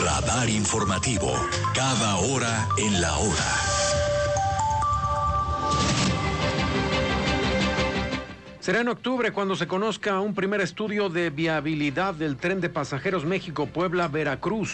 Radar informativo. Cada hora en la hora. Será en octubre cuando se conozca un primer estudio de viabilidad del tren de pasajeros México-Puebla-Veracruz,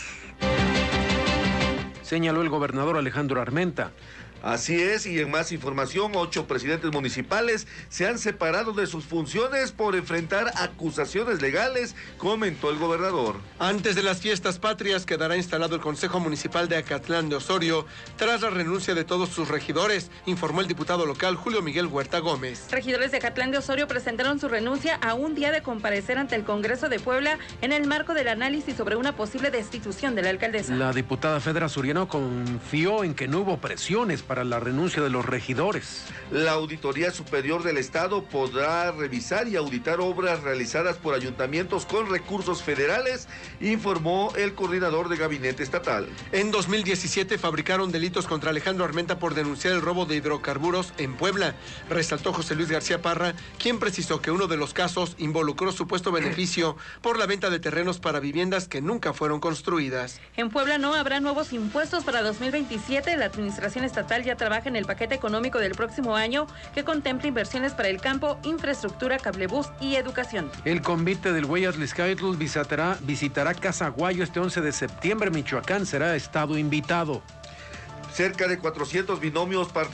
señaló el gobernador Alejandro Armenta. Así es, y en más información, 8 presidentes municipales se han separado de sus funciones por enfrentar acusaciones legales, comentó el gobernador. Antes de las fiestas patrias quedará instalado el Consejo Municipal de Acatlán de Osorio tras la renuncia de todos sus regidores, informó el diputado local Julio Miguel Huerta Gómez. Regidores de Acatlán de Osorio presentaron su renuncia a un día de comparecer ante el Congreso de Puebla en el marco del análisis sobre una posible destitución de la alcaldesa. La diputada Fedra Suriano confió en que no hubo presiones para la renuncia de los regidores. La Auditoría Superior del Estado podrá revisar y auditar obras realizadas por ayuntamientos con recursos federales, informó el coordinador de gabinete estatal. En 2017 fabricaron delitos contra Alejandro Armenta por denunciar el robo de hidrocarburos en Puebla, resaltó José Luis García Parra, quien precisó que uno de los casos involucró supuesto beneficio por la venta de terrenos para viviendas que nunca fueron construidas. En Puebla no habrá nuevos impuestos para 2027. La administración estatal ya trabaja en el paquete económico del próximo año que contempla inversiones para el campo, infraestructura, cablebús y educación. El convite del Hueyatliscaitl visitará Casaguayo este 11 de septiembre. Michoacán será estado invitado. Cerca de 400 binomios participan